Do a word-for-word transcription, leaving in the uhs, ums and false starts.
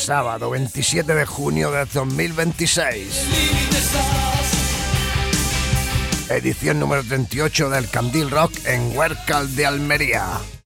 sábado veintisiete de junio de dos mil veintiséis. Edición número treinta y ocho del Candil Rock en Huércal de Almería.